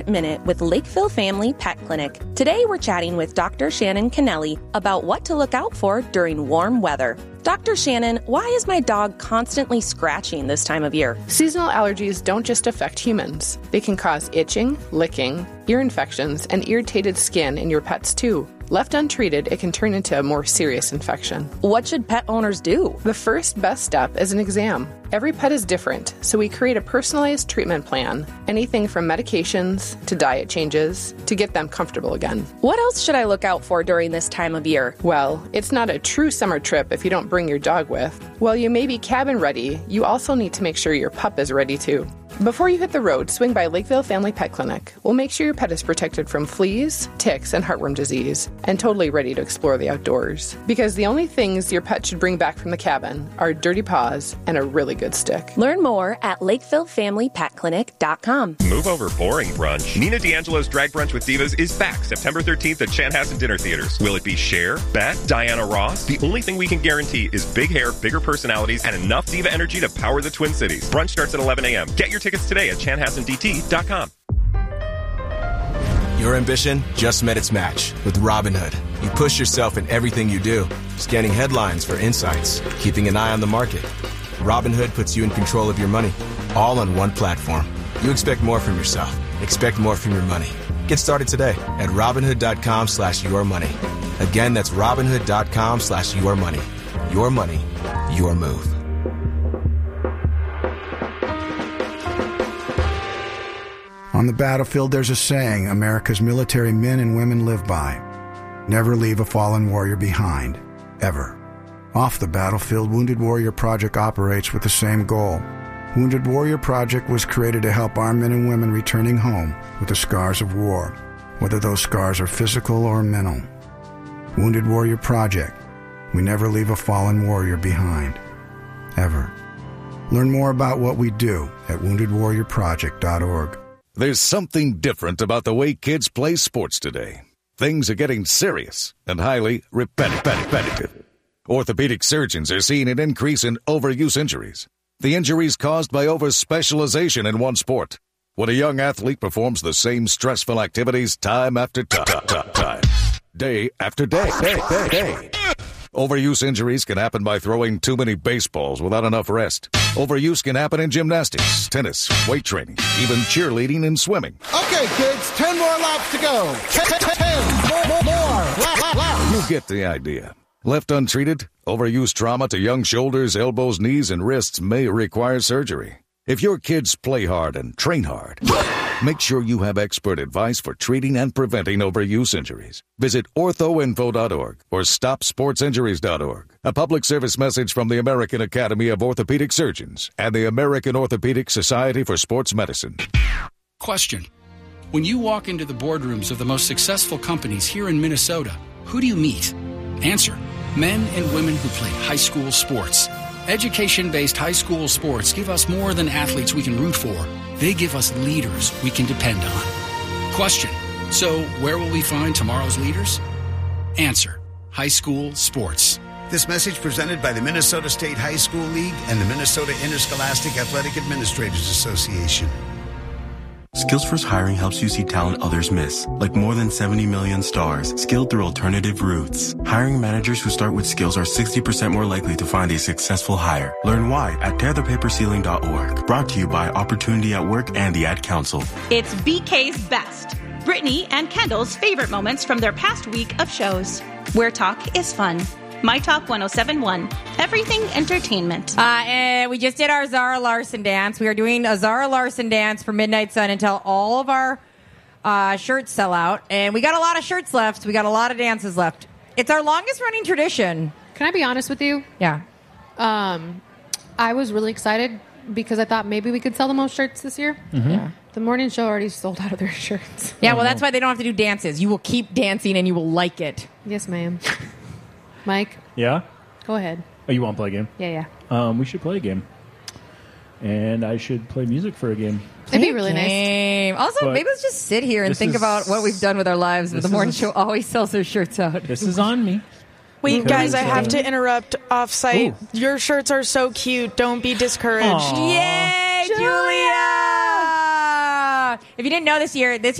Minute with Lakeville Family Pet Clinic. Today we're chatting with Dr. Shannon Kennelly about what to look out for during warm weather. Dr. Shannon, why is my dog constantly scratching this time of year? Seasonal allergies don't just affect humans. They can cause itching, licking, ear infections, and irritated skin in your pets too. Left untreated, it can turn into a more serious infection. What should pet owners do? The first best step is an exam. Every pet is different, so we create a personalized treatment plan, anything from medications to diet changes, to get them comfortable again. What else should I look out for during this time of year? Well, it's not a true summer trip if you don't bring your dog with. While you may be cabin ready, you also need to make sure your pup is ready too. Before you hit the road, swing by Lakeville Family Pet Clinic. We'll make sure your pet is protected from fleas, ticks, and heartworm disease, and totally ready to explore the outdoors. Because the only things your pet should bring back from the cabin are dirty paws and a really good stick. Learn more at LakevilleFamilyPetClinic.com. Move over boring brunch. Nina D'Angelo's Drag Brunch with Divas is back September 13th at Chanhassen Dinner Theaters. Will it be Cher, Beth, Diana Ross? The only thing we can guarantee is big hair, bigger personalities, and enough diva energy to power the Twin Cities. Brunch starts at 11 a.m. Get your tickets today at ChanhassenDT.com. Your ambition just met its match with Robinhood. You push yourself in everything you do, scanning headlines for insights, keeping an eye on the market. Robinhood puts you in control of your money, all on one platform. You expect more from yourself. Expect more from your money. Get started today at Robinhood.com/yourmoney. Again, that's Robinhood.com/yourmoney. Your money, your move. On the battlefield, there's a saying America's military men and women live by. Never leave a fallen warrior behind, ever. Off the battlefield, Wounded Warrior Project operates with the same goal. Wounded Warrior Project was created to help our men and women returning home with the scars of war, whether those scars are physical or mental. Wounded Warrior Project. We never leave a fallen warrior behind, ever. Learn more about what we do at woundedwarriorproject.org. There's something different about the way kids play sports today. Things are getting serious and highly repetitive. Orthopedic surgeons are seeing an increase in overuse injuries. The injuries caused by over-specialization in one sport. When a young athlete performs the same stressful activities time after time, day after day. Overuse injuries can happen by throwing too many baseballs without enough rest. Overuse can happen in gymnastics, tennis, weight training, even cheerleading and swimming. Okay, kids, 10 more laps to go. 10 more laps. You get the idea. Left untreated, overuse trauma to young shoulders, elbows, knees, and wrists may require surgery. If your kids play hard and train hard, make sure you have expert advice for treating and preventing overuse injuries. Visit orthoinfo.org or stopsportsinjuries.org. A public service message from the American Academy of Orthopedic Surgeons and the American Orthopedic Society for Sports Medicine. Question. When you walk into the boardrooms of the most successful companies here in Minnesota, who do you meet? Answer. Men and women who play high school sports. Education-based high school sports give us more than athletes we can root for. They give us leaders we can depend on. Question. So, where will we find tomorrow's leaders? Answer. High school sports. This message presented by the Minnesota State High School League and the Minnesota Interscholastic Athletic Administrators Association. SkillsFirst Hiring helps you see talent others miss, like more than 70 million stars, skilled through alternative routes. Hiring managers who start with skills are 60% more likely to find a successful hire. Learn why at tearthepaperceiling.org. Brought to you by Opportunity at Work and the Ad Council. It's BK's Best. Brittany and Kendall's favorite moments from their past week of shows. Where talk is fun. My Talk 1071. Everything entertainment. And we just did our Zara Larson dance. We are doing a Zara Larson dance for Midnight Sun until all of our shirts sell out. And we got a lot of shirts left. We got a lot of dances left. It's our longest running tradition. Can I be honest with you? Yeah. I was really excited because I thought maybe we could sell the most shirts this year. Mm-hmm. Yeah. The morning show already sold out of their shirts. Yeah, well, that's why they don't have to do dances. You will keep dancing and you will like it. Yes, ma'am. Mike? Yeah? Go ahead. Oh, you want to play a game? Yeah. We should play a game. And I should play music for a game. It'd be really nice. Also, But maybe let's just sit here and think about what we've done with our lives. But the morning show always sells their shirts out. This is on me. Wait, guys, I have to interrupt off-site. Ooh. Your shirts are so cute. Don't be discouraged. Aww. Yay, Julia! if you didn't know this year